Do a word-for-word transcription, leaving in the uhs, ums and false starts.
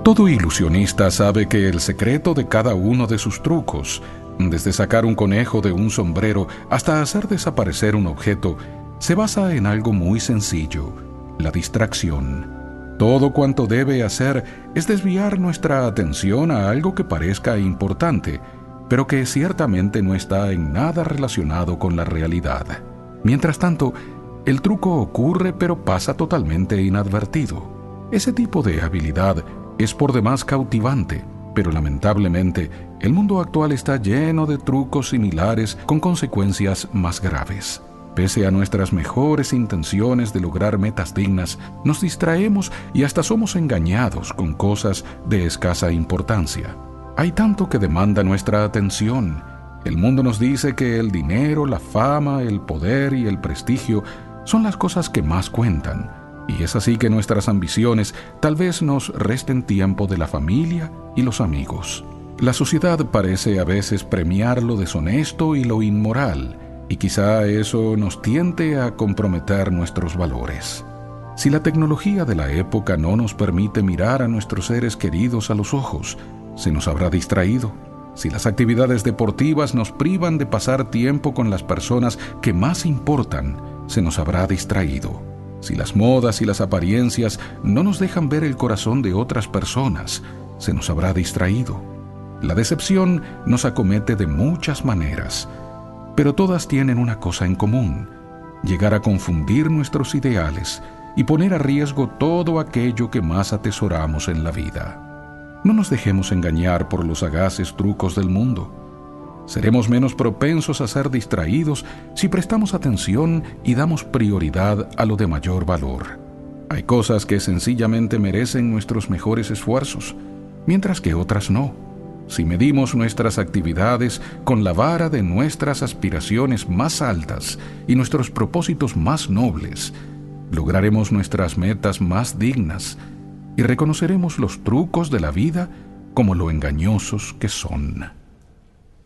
Todo ilusionista sabe que el secreto de cada uno de sus trucos, desde sacar un conejo de un sombrero hasta hacer desaparecer un objeto, se basa en algo muy sencillo: la distracción. Todo cuanto debe hacer es desviar nuestra atención a algo que parezca importante, pero que ciertamente no está en nada relacionado con la realidad. Mientras tanto, el truco ocurre pero pasa totalmente inadvertido. Ese tipo de habilidad es por demás cautivante, pero lamentablemente el mundo actual está lleno de trucos similares con consecuencias más graves. Pese a nuestras mejores intenciones de lograr metas dignas, nos distraemos y hasta somos engañados con cosas de escasa importancia. Hay tanto que demanda nuestra atención. El mundo nos dice que el dinero, la fama, el poder y el prestigio son las cosas que más cuentan. Y es así que nuestras ambiciones tal vez nos resten tiempo de la familia y los amigos. La sociedad parece a veces premiar lo deshonesto y lo inmoral, y quizá eso nos tiente a comprometer nuestros valores. Si la tecnología de la época no nos permite mirar a nuestros seres queridos a los ojos, se nos habrá distraído. Si las actividades deportivas nos privan de pasar tiempo con las personas que más importan, se nos habrá distraído. Si las modas y las apariencias no nos dejan ver el corazón de otras personas, se nos habrá distraído. La decepción nos acomete de muchas maneras, pero todas tienen una cosa en común: llegar a confundir nuestros ideales y poner a riesgo todo aquello que más atesoramos en la vida. No nos dejemos engañar por los sagaces trucos del mundo. Seremos menos propensos a ser distraídos si prestamos atención y damos prioridad a lo de mayor valor. Hay cosas que sencillamente merecen nuestros mejores esfuerzos, mientras que otras no. Si medimos nuestras actividades con la vara de nuestras aspiraciones más altas y nuestros propósitos más nobles, lograremos nuestras metas más dignas y reconoceremos los trucos de la vida como lo engañosos que son.